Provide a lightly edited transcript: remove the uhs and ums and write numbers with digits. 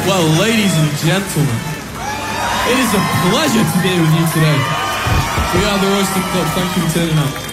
Well, ladies and gentlemen, it is a pleasure to be with you today. We are the Roasted Club. Thank you for turning up.